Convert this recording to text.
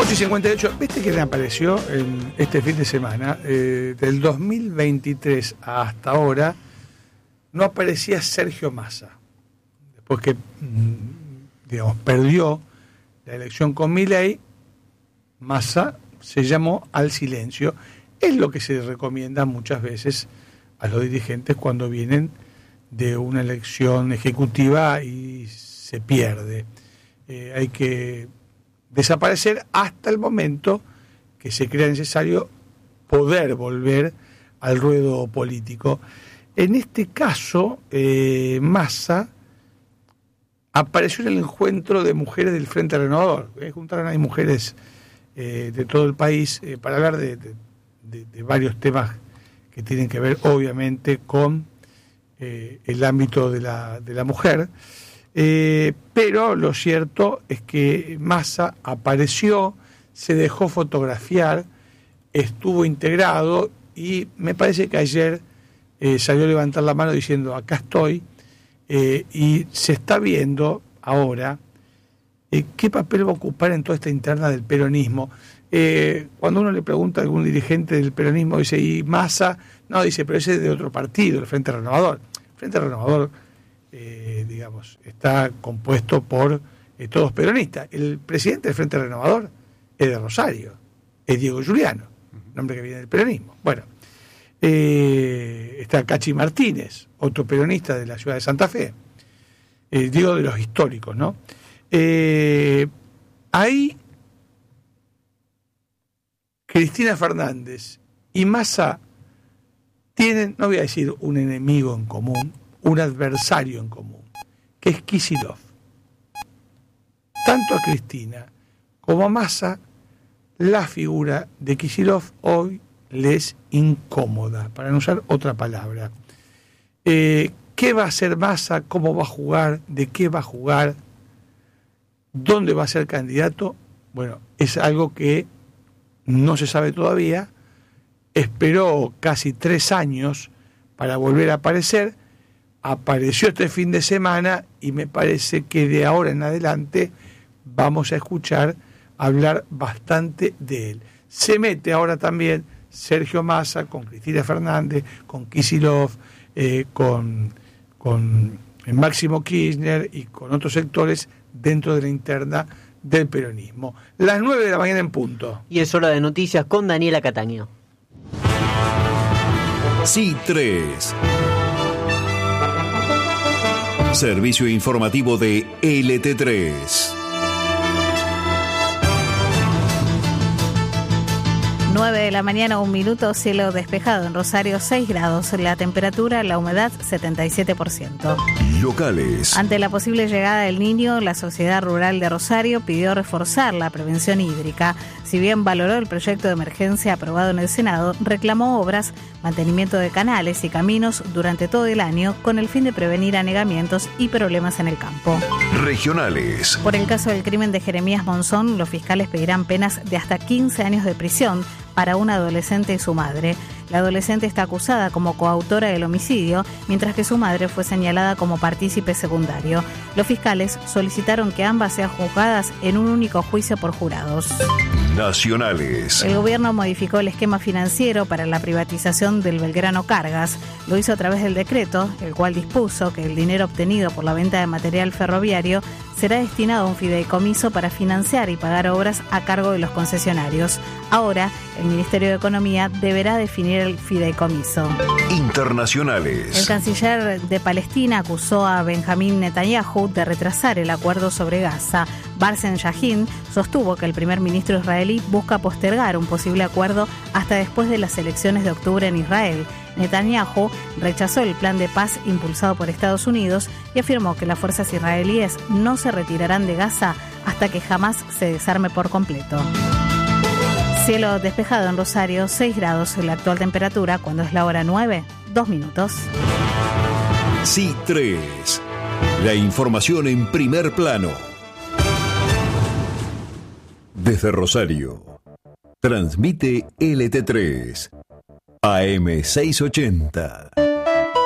8:58, ¿viste que me apareció en este fin de semana? Del 2023 hasta ahora no aparecía Sergio Massa. Después que, perdió la elección con Milei, Massa se llamó al silencio. Es lo que se recomienda muchas veces a los dirigentes cuando vienen de una elección ejecutiva y se pierde. Hay que desaparecer hasta el momento que se crea necesario poder volver al ruedo político. En este caso, Massa apareció en el encuentro de mujeres del Frente Renovador. Juntaron ahí mujeres de todo el país para hablar de varios temas que tienen que ver obviamente con el ámbito de la mujer. Pero lo cierto es que Massa apareció, se dejó fotografiar, estuvo integrado y me parece que ayer salió a levantar la mano diciendo acá estoy, y se está viendo ahora qué papel va a ocupar en toda esta interna del peronismo. Cuando uno le pregunta a algún dirigente del peronismo, dice, ¿y Massa? No, dice, pero ese es de otro partido, el Frente Renovador. El Frente Renovador está compuesto por todos peronistas. El presidente del Frente Renovador es de Rosario, es Diego Giuliano, nombre que viene del peronismo. Bueno, está Cachi Martínez, otro peronista de la ciudad de Santa Fe, digo de los históricos, ¿no? Ahí Cristina Fernández y Massa tienen, no voy a decir un enemigo en común, un adversario en común, que es Kicillof. Tanto a Cristina como a Massa, la figura de Kicillof hoy les incómoda, para no usar otra palabra. ¿Qué va a hacer Massa? ¿Cómo va a jugar? ¿De qué va a jugar? ¿Dónde va a ser candidato? Bueno, es algo que no se sabe todavía. Esperó casi 3 años para volver a aparecer. Apareció este fin de semana y me parece que de ahora en adelante vamos a escuchar hablar bastante de él. Se mete ahora también Sergio Massa con Cristina Fernández, con Kicillof, con Máximo Kirchner y con otros sectores dentro de la interna del peronismo. Las 9 de la mañana en punto. Y es hora de noticias con Daniela Cataño. Sí 3. Servicio informativo de LT3. 9 de la mañana, 1 minuto, cielo despejado en Rosario, 6 grados, la temperatura, la humedad, 77%. Locales. Ante la posible llegada del Niño, la Sociedad Rural de Rosario pidió reforzar la prevención hídrica. Si bien valoró el proyecto de emergencia aprobado en el Senado, reclamó obras, mantenimiento de canales y caminos durante todo el año con el fin de prevenir anegamientos y problemas en el campo. Regionales. Por el caso del crimen de Jeremías Monzón, los fiscales pedirán penas de hasta 15 años de prisión para un adolescente y su madre. La adolescente está acusada como coautora del homicidio, mientras que su madre fue señalada como partícipe secundario. Los fiscales solicitaron que ambas sean juzgadas en un único juicio por jurados. Nacionales. El gobierno modificó el esquema financiero para la privatización del Belgrano Cargas. Lo hizo a través del decreto, el cual dispuso que el dinero obtenido por la venta de material ferroviario será destinado a un fideicomiso para financiar y pagar obras a cargo de los concesionarios. Ahora, el Ministerio de Economía deberá definir el fideicomiso. Internacionales. El canciller de Palestina acusó a Benjamín Netanyahu de retrasar el acuerdo sobre Gaza. Bassem Yahin sostuvo que el primer ministro israelí busca postergar un posible acuerdo hasta después de las elecciones de octubre en Israel. Netanyahu rechazó el plan de paz impulsado por Estados Unidos y afirmó que las fuerzas israelíes no se retirarán de Gaza hasta que Hamás se desarme por completo. Cielo despejado en Rosario, 6 grados la actual temperatura, cuando es la hora 9, 2 minutos. Sí 3. La información en primer plano. Desde Rosario, transmite LT3, AM 680.